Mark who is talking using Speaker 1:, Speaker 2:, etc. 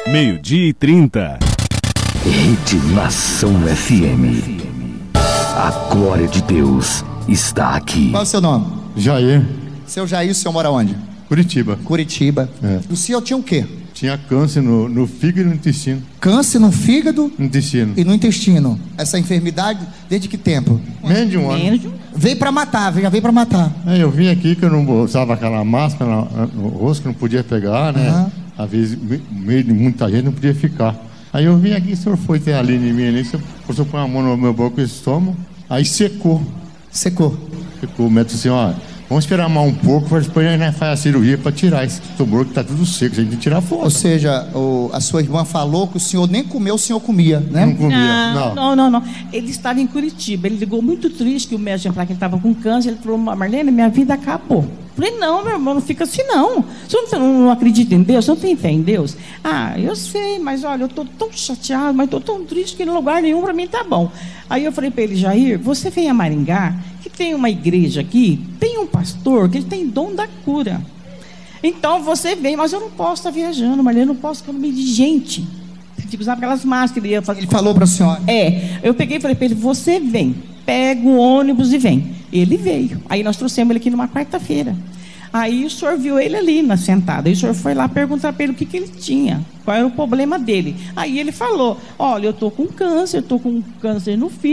Speaker 1: 12:30.
Speaker 2: Rede Nação FM. A glória de Deus está aqui.
Speaker 3: Qual é o seu nome?
Speaker 4: Jair.
Speaker 3: Seu Jair, o senhor mora onde?
Speaker 4: Curitiba.
Speaker 3: Curitiba.
Speaker 4: É.
Speaker 3: O senhor tinha o quê?
Speaker 4: Tinha câncer no fígado e no intestino.
Speaker 3: Câncer no fígado
Speaker 4: No intestino.
Speaker 3: e no intestino. Essa enfermidade, desde que tempo?
Speaker 4: Menos de um ano.
Speaker 3: Veio pra matar, já veio pra matar.
Speaker 4: Aí eu vim aqui que eu não usava aquela máscara no rosto, que não podia pegar, né?
Speaker 3: Aham.
Speaker 4: Às vezes, no meio de muita gente, não podia ficar. Aí eu vim aqui, o senhor foi ter ali em mim, ali, o senhor põe a mão no meu boca e estômago, aí secou.
Speaker 3: Secou.
Speaker 4: Secou. O médico disse assim, ó, vamos esperar mais um pouco, depois a gente faz a cirurgia para tirar esse tumor que tá tudo seco, a gente tem que tirar fora.
Speaker 3: Ou seja, a sua irmã falou que o senhor nem comeu, o senhor comia, né?
Speaker 4: Não comia,
Speaker 5: Não. Ele estava em Curitiba. Ele ligou muito triste que o médico ia falar que ele estava com câncer. Ele falou, Marlene, minha vida acabou. Eu falei, não, meu irmão, não fica assim, não. Você não acredita em Deus? Você não tem fé em Deus? Ah, eu sei, mas olha, eu estou tão chateado, mas estou tão triste que em lugar nenhum para mim tá bom. Aí eu falei para ele, Jair, você vem a Maringá, que tem uma igreja aqui, tem um pastor que ele tem dom da cura. Então você vem, mas eu não posso estar viajando, Marlene, eu não posso ficar no meio de gente. Tipo, usava aquelas máscaras.
Speaker 3: Ele falou para a senhora?
Speaker 5: Eu peguei e falei para ele, você vem, pega o ônibus e vem. Ele veio. Aí nós trouxemos ele aqui numa quarta-feira. Aí o senhor viu ele ali sentado. Aí o senhor foi lá perguntar para ele o que ele tinha, qual era o problema dele. Aí ele falou, olha, eu estou com câncer no fígado.